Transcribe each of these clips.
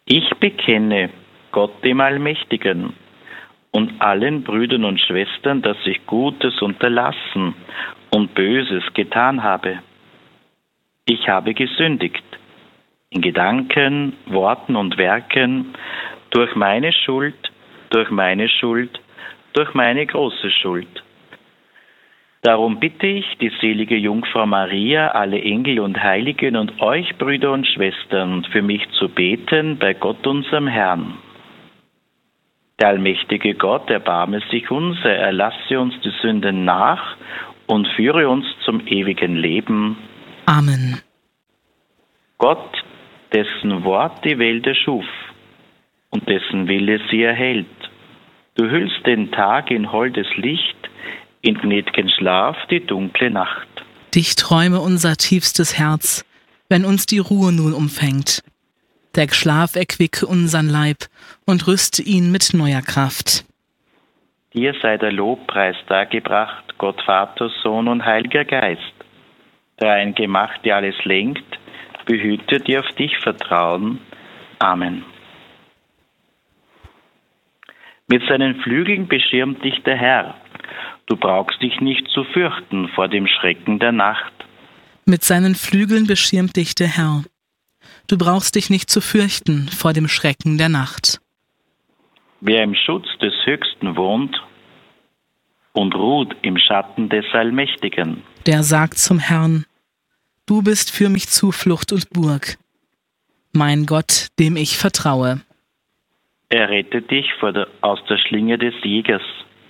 Ich bekenne Gott dem Allmächtigen und allen Brüdern und Schwestern, dass ich Gutes unterlassen und Böses getan habe. Ich habe gesündigt, in Gedanken, Worten und Werken, durch meine Schuld, durch meine große Schuld. Darum bitte ich die selige Jungfrau Maria, alle Engel und Heiligen und euch, Brüder und Schwestern, für mich zu beten bei Gott unserem Herrn. Der allmächtige Gott erbarme sich unser, erlasse uns die Sünden nach und führe uns zum ewigen Leben. Amen. Gott, dessen Wort die Welt erschuf und dessen Wille sie erhält. Du hüllst den Tag in holdes Licht, in gnäd'gen Schlaf die dunkle Nacht. Dich träume unser tiefstes Herz, wenn uns die Ruhe nun umfängt. Der Schlaf erquicke unsern Leib und rüste ihn mit neuer Kraft. Dir sei der Lobpreis dargebracht, Gott Vater, Sohn und Heiliger Geist. Dreiein Gemacht, die alles lenkt, behüte, die auf dich vertrauen. Amen. Mit seinen Flügeln beschirmt dich der Herr. Du brauchst dich nicht zu fürchten vor dem Schrecken der Nacht. Mit seinen Flügeln beschirmt dich der Herr. Du brauchst dich nicht zu fürchten vor dem Schrecken der Nacht. Wer im Schutz des Höchsten wohnt und ruht im Schatten des Allmächtigen, der sagt zum Herrn: Du bist für mich Zuflucht und Burg, mein Gott, dem ich vertraue. Er rettet dich aus der Schlinge des Jägers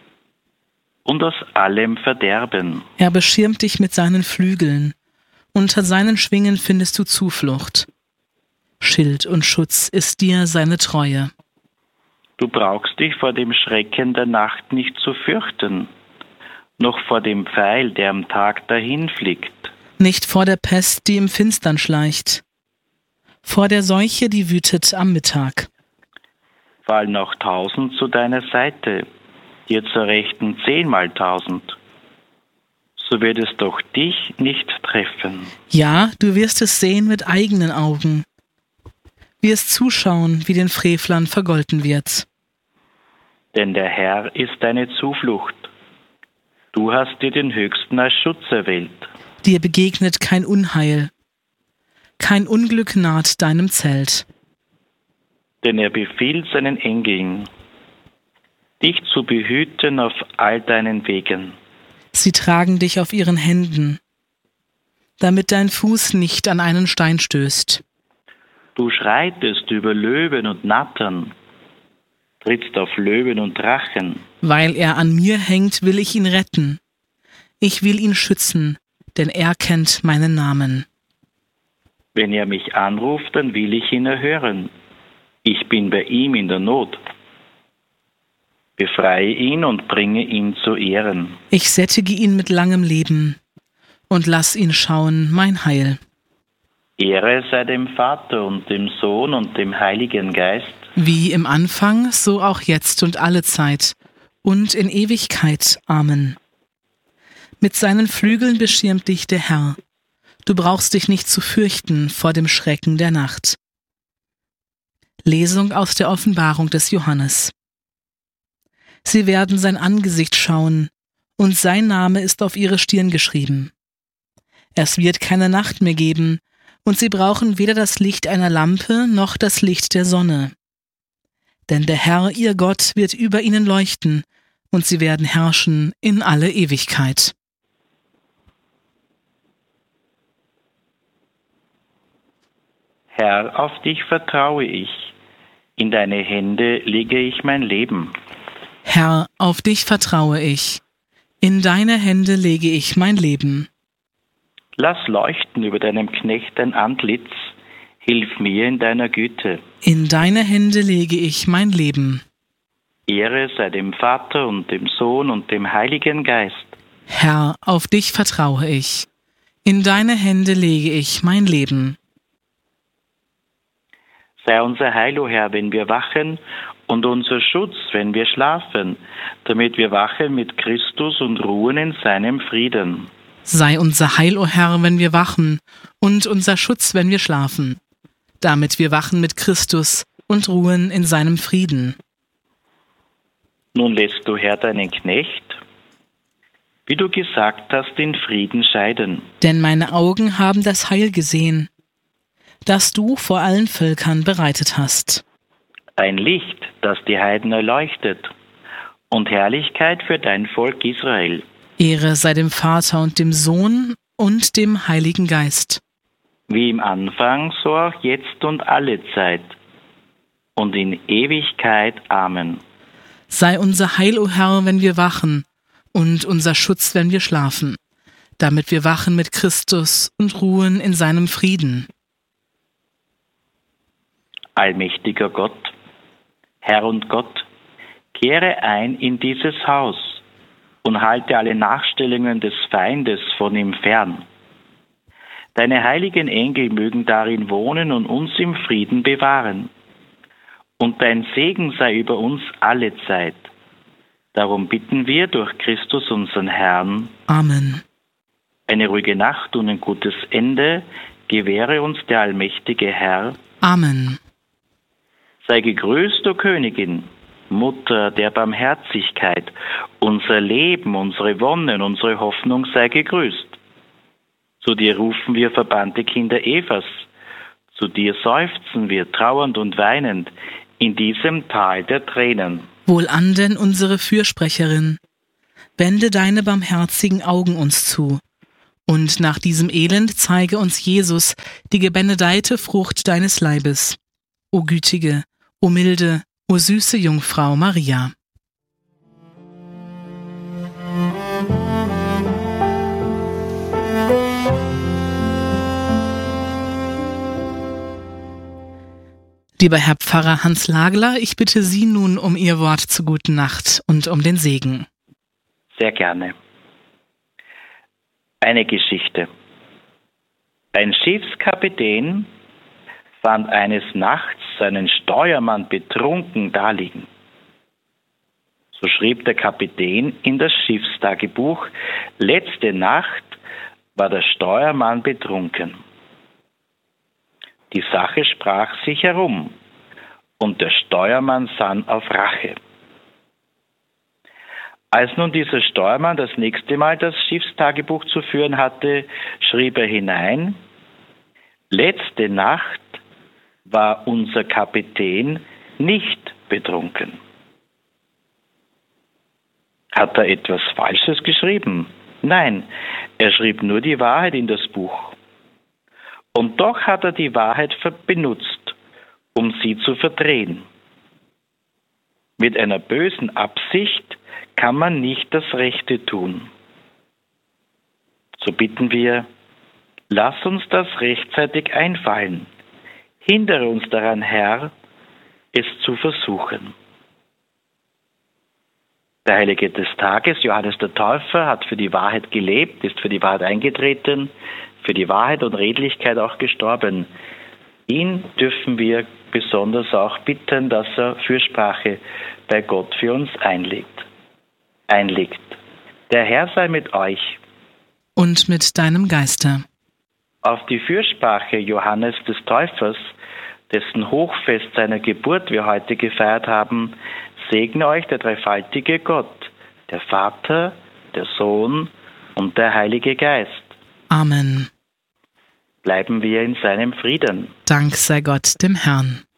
und aus allem Verderben. Er beschirmt dich mit seinen Flügeln. Unter seinen Schwingen findest du Zuflucht. Schild und Schutz ist dir seine Treue. Du brauchst dich vor dem Schrecken der Nacht nicht zu fürchten, noch vor dem Pfeil, der am Tag dahinfliegt. Nicht vor der Pest, die im Finstern schleicht. Vor der Seuche, die wütet am Mittag. Fallen auch 1000 zu deiner Seite, dir zur Rechten 10.000. So wird es doch dich nicht treffen. Ja, du wirst es sehen mit eigenen Augen. Wirst zuschauen, wie den Frevlern vergolten wird. Denn der Herr ist deine Zuflucht. Du hast dir den Höchsten als Schutz erwählt. Dir begegnet kein Unheil. Kein Unglück naht deinem Zelt. Denn er befiehlt seinen Engeln, dich zu behüten auf all deinen Wegen. Sie tragen dich auf ihren Händen, damit dein Fuß nicht an einen Stein stößt. Du schreitest über Löwen und Nattern, trittst auf Löwen und Drachen. Weil er an mir hängt, will ich ihn retten. Ich will ihn schützen, denn er kennt meinen Namen. Wenn er mich anruft, dann will ich ihn erhören. Ich bin bei ihm in der Not. Befreie ihn und bringe ihn zu Ehren. Ich sättige ihn mit langem Leben und lass ihn schauen mein Heil. Ehre sei dem Vater und dem Sohn und dem Heiligen Geist. Wie im Anfang, so auch jetzt und allezeit und in Ewigkeit. Amen. Mit seinen Flügeln beschirmt dich der Herr. Du brauchst dich nicht zu fürchten vor dem Schrecken der Nacht. Lesung aus der Offenbarung des Johannes. Sie werden sein Angesicht schauen, und sein Name ist auf ihre Stirn geschrieben. Es wird keine Nacht mehr geben, und sie brauchen weder das Licht einer Lampe noch das Licht der Sonne. Denn der Herr, ihr Gott, wird über ihnen leuchten, und sie werden herrschen in alle Ewigkeit. Herr, auf dich vertraue ich. In deine Hände lege ich mein Leben. Herr, auf dich vertraue ich. In deine Hände lege ich mein Leben. Lass leuchten über deinem Knecht dein Antlitz. Hilf mir in deiner Güte. In deine Hände lege ich mein Leben. Ehre sei dem Vater und dem Sohn und dem Heiligen Geist. Herr, auf dich vertraue ich. In deine Hände lege ich mein Leben. Sei unser Heil, o Herr, wenn wir wachen, und unser Schutz, wenn wir schlafen, damit wir wachen mit Christus und ruhen in seinem Frieden. Sei unser Heil, o Herr, wenn wir wachen, und unser Schutz, wenn wir schlafen, damit wir wachen mit Christus und ruhen in seinem Frieden. Nun lässt du, Herr, deinen Knecht, wie du gesagt hast, in Frieden scheiden. Denn meine Augen haben das Heil gesehen, das du vor allen Völkern bereitet hast. Ein Licht, das die Heiden erleuchtet, und Herrlichkeit für dein Volk Israel. Ehre sei dem Vater und dem Sohn und dem Heiligen Geist. Wie im Anfang, so auch jetzt und alle Zeit und in Ewigkeit. Amen. Sei unser Heil, o Herr, wenn wir wachen, und unser Schutz, wenn wir schlafen, damit wir wachen mit Christus und ruhen in seinem Frieden. Allmächtiger Gott, Herr und Gott, kehre ein in dieses Haus und halte alle Nachstellungen des Feindes von ihm fern. Deine heiligen Engel mögen darin wohnen und uns im Frieden bewahren. Und dein Segen sei über uns alle Zeit. Darum bitten wir durch Christus unseren Herrn. Amen. Eine ruhige Nacht und ein gutes Ende gewähre uns der allmächtige Herr. Amen. Sei gegrüßt, o Königin, Mutter der Barmherzigkeit. Unser Leben, unsere Wonne, unsere Hoffnung sei gegrüßt. Zu dir rufen wir verbannte Kinder Evas. Zu dir seufzen wir trauernd und weinend in diesem Tal der Tränen. Wohlan denn unsere Fürsprecherin, wende deine barmherzigen Augen uns zu, und nach diesem Elend zeige uns Jesus, die gebenedeite Frucht deines Leibes. O gütige, o milde, o süße Jungfrau Maria. Lieber Herr Pfarrer Hans Lagler, ich bitte Sie nun um Ihr Wort zur guten Nacht und um den Segen. Sehr gerne. Eine Geschichte. Ein Schiffskapitän fand eines Nachts seinen Steuermann betrunken daliegen. So schrieb der Kapitän in das Schiffstagebuch: Letzte Nacht war der Steuermann betrunken. Die Sache sprach sich herum, und der Steuermann sann auf Rache. Als nun dieser Steuermann das nächste Mal das Schiffstagebuch zu führen hatte, schrieb er hinein: Letzte Nacht war unser Kapitän nicht betrunken. Hat er etwas Falsches geschrieben? Nein, er schrieb nur die Wahrheit in das Buch. Und doch hat er die Wahrheit benutzt, um sie zu verdrehen. Mit einer bösen Absicht kann man nicht das Rechte tun. So bitten wir, lass uns das rechtzeitig einfallen. Hindere uns daran, Herr, es zu versuchen. Der Heilige des Tages, Johannes der Täufer, hat für die Wahrheit gelebt, ist für die Wahrheit eingetreten, für die Wahrheit und Redlichkeit auch gestorben. Ihn dürfen wir besonders auch bitten, dass er Fürsprache bei Gott für uns einlegt. Der Herr sei mit euch. Und mit deinem Geiste. Auf die Fürsprache Johannes des Täufers, dessen Hochfest seiner Geburt wir heute gefeiert haben, segne euch der dreifaltige Gott, der Vater, der Sohn und der Heilige Geist. Amen. Bleiben wir in seinem Frieden. Dank sei Gott dem Herrn.